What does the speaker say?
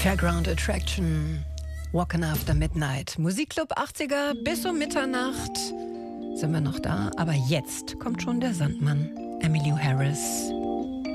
Fairground Attraction, Walking After Midnight. Musikclub 80er bis um Mitternacht sind wir noch da. Aber jetzt kommt schon der Sandmann, Emmylou Harris.